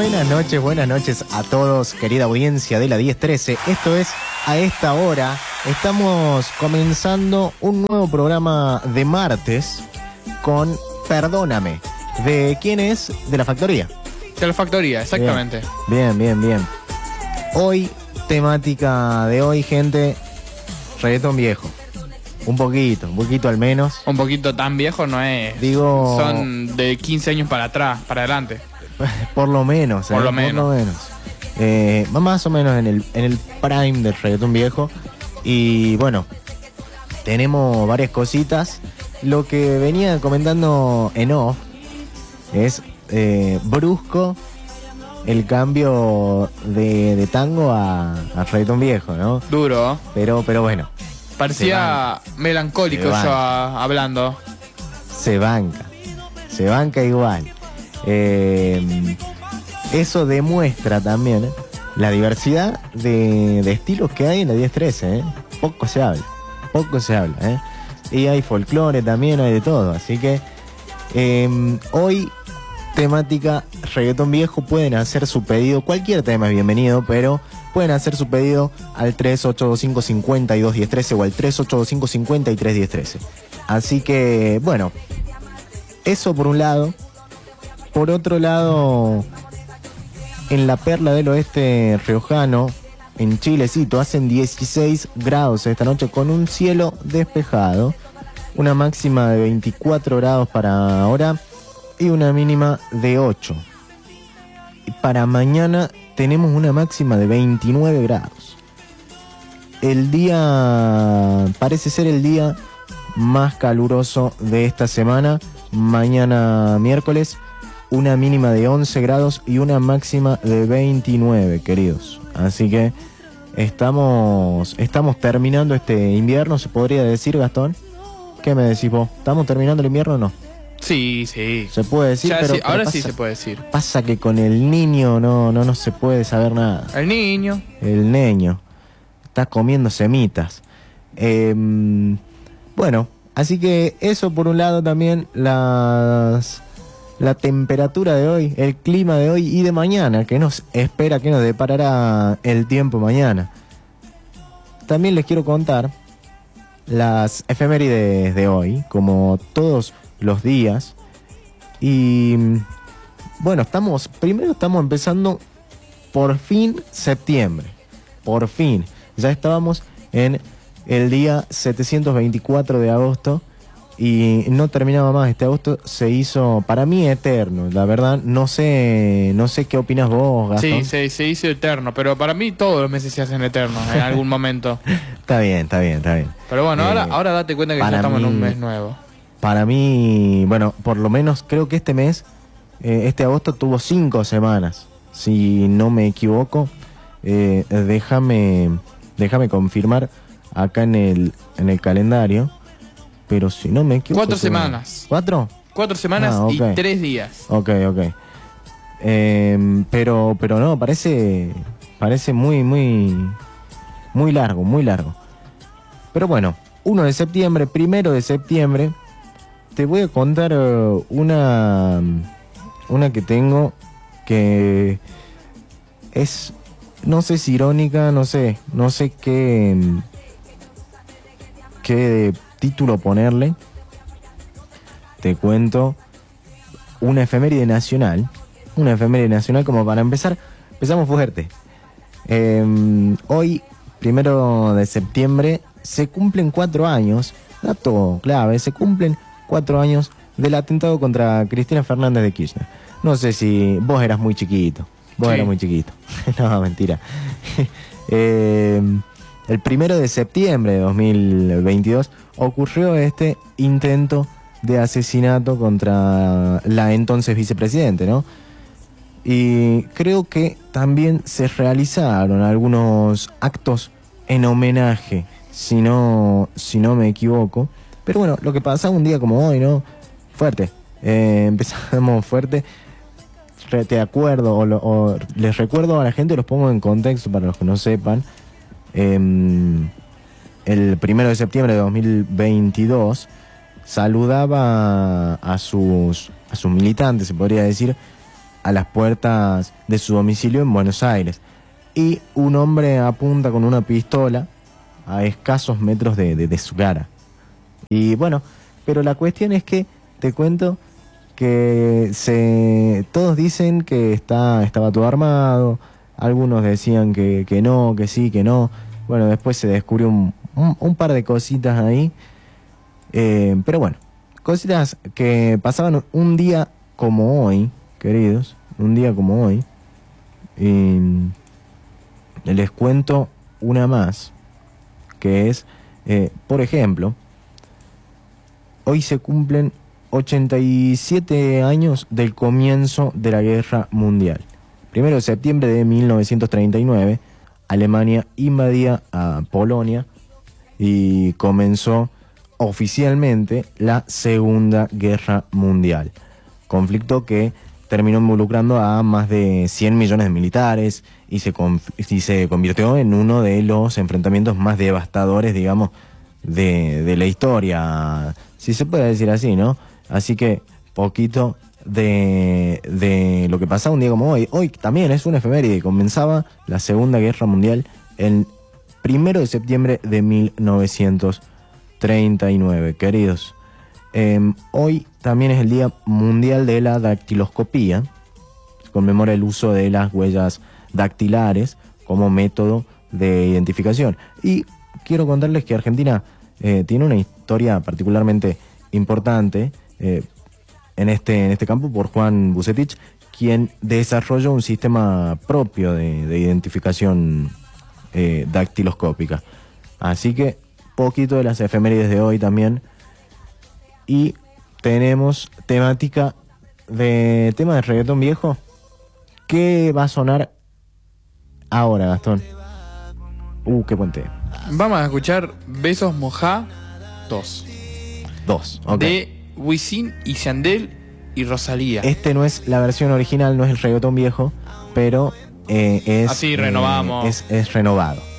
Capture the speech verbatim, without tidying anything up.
Buenas noches, buenas noches a todos, querida audiencia de la diez trece. Esto es A Esta Hora. Estamos comenzando un nuevo programa de martes con Perdóname. ¿De quién es? De La Factoría. De La Factoría, exactamente. Bien, bien, bien, bien. Hoy, temática de hoy, gente, reggaetón viejo. Un poquito, un poquito al menos. Un poquito tan viejo no es. Digo... Son de quince años para atrás, para adelante. Por lo menos, Por eh, lo menos. Por lo menos. Eh, más o menos en el, en el prime del reggaetón viejo. Y bueno, tenemos varias cositas. Lo que venía comentando en off es eh, brusco el cambio de, de tango a, a reggaetón viejo, ¿no? Duro. Pero, pero bueno. Parecía melancólico yo a, hablando. Se banca. Se banca igual. Eh, eso demuestra también ¿eh? la diversidad de, de estilos que hay en la diez trece. ¿eh? Poco se habla. Poco se habla. ¿eh? Y hay folclore también, hay de todo. Así que eh, hoy, temática reggaetón viejo. Pueden hacer su pedido. Cualquier tema es bienvenido, pero pueden hacer su pedido al tres ocho dos cinco cincuenta y dos diez trece o al tres ocho dos cinco cincuenta y tres diez trece. Así que, bueno, eso por un lado. Por otro lado, en la perla del oeste riojano, en Chilecito, hacen dieciséis grados esta noche con un cielo despejado. Una máxima de veinticuatro grados para ahora y una mínima de ocho. Y para mañana tenemos una máxima de veintinueve grados. El día parece ser el día más caluroso de esta semana. Mañana miércoles, una mínima de once grados y una máxima de veintinueve, queridos. Así que estamos, estamos terminando este invierno, se podría decir, Gastón. ¿Qué me decís vos? ¿Estamos terminando el invierno o no? Sí, sí. Se puede decir, ya, pero, sí, pero ahora pasa, sí se puede decir. Pasa que con el niño no, no, no se puede saber nada. El niño. El niño está comiendo semitas. Eh, bueno, así que eso por un lado también, las, la temperatura de hoy, el clima de hoy y de mañana, que nos espera, que nos deparará el tiempo mañana. También les quiero contar las efemérides de hoy, como todos los días. Y bueno, estamos, primero estamos empezando por fin septiembre. Por fin. Ya estábamos en el día setecientos veinticuatro de agosto y no terminaba más. Este agosto se hizo para mí eterno, la verdad. No sé, no sé qué opinas vos, Gastón. Sí, se, se hizo eterno, pero para mí todos los meses se hacen eternos en algún momento. Está bien, está bien, está bien. Pero bueno, eh, ahora, ahora date cuenta que ya estamos mí, en un mes nuevo. Para mí, bueno, por lo menos creo que este mes, eh, este agosto tuvo cinco semanas, si no me equivoco. Eh, déjame, déjame confirmar acá en el, en el calendario. Pero si no me equivoco... Cuatro semanas. ¿Cuatro? Cuatro semanas ah, okay. y tres días. Ok, ok. Eh, pero, pero no, parece, parece muy, muy, muy largo, muy largo. Pero bueno, uno de septiembre, primero de septiembre, te voy a contar uh, una, una que tengo que es, no sé si irónica, no sé, no sé qué, qué título ponerle. Te cuento una efeméride nacional, una efeméride nacional como para empezar, empezamos fuerte. Eh, hoy, primero de septiembre, se cumplen cuatro años, dato clave, se cumplen cuatro años del atentado contra Cristina Fernández de Kirchner. No sé si vos eras muy chiquito, vos sí. eras muy chiquito, no, mentira. eh, el primero de septiembre de dos mil veintidós ocurrió este intento de asesinato contra la entonces vicepresidente, ¿no? Y creo que también se realizaron algunos actos en homenaje, si no, si no me equivoco. Pero bueno, lo que pasaba un día como hoy, ¿no? Fuerte. Eh, empezamos fuerte. Re, te acuerdo, o, lo, o les recuerdo a la gente, los pongo en contexto para los que no sepan. Eh, el primero de septiembre de dos mil veintidós saludaba a sus, a sus militantes, se podría decir, a las puertas de su domicilio en Buenos Aires. Y un hombre apunta con una pistola a escasos metros de, de, de su cara. Y bueno, pero la cuestión es que, te cuento, que se todos dicen que está, estaba todo armado, algunos decían que, que no, que sí, que no. Bueno, después se descubrió un, un, un par de cositas ahí. Eh, pero bueno, cositas que pasaban un día como hoy, queridos, un día como hoy. Y les cuento una más, que es, eh, por ejemplo, hoy se cumplen ochenta y siete años del comienzo de la Guerra Mundial. Primero de septiembre de mil novecientos treinta y nueve, Alemania invadía a Polonia y comenzó oficialmente la Segunda Guerra Mundial. Conflicto que terminó involucrando a más de cien millones de militares y se, y se convirtió en uno de los enfrentamientos más devastadores, digamos, de, de la historia, si se puede decir así, ¿no? Así que poquito de, de lo que pasaba un día como hoy. Hoy también es una efeméride, comenzaba la Segunda Guerra Mundial el primero de septiembre de mil novecientos treinta y nueve, queridos. Eh, hoy también es el Día Mundial de la Dactiloscopía. Se conmemora el uso de las huellas dactilares como método de identificación. Y quiero contarles que Argentina eh, tiene una historia particularmente importante eh, en, este, en este campo por Juan Bucetich, quien desarrolló un sistema propio de, de identificación eh, dactiloscópica. Así que poquito de las efemérides de hoy también. Y tenemos temática de tema de reggaetón viejo. ¿Qué va a sonar ahora, Gastón? Uh, qué puente. Vamos a escuchar Besos Mojá dos. Dos, ok. De Wisin y Yandel y Rosalía. Este no es la versión original, no es el reggaetón viejo, pero eh, es, Así renovamos. eh, es, es renovado.